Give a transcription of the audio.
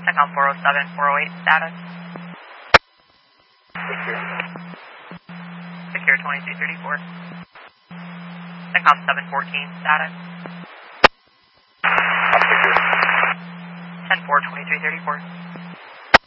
CENTCOM 407, 408, status. Secure 2234. CENTCOM 714, status. 10-4, 2334.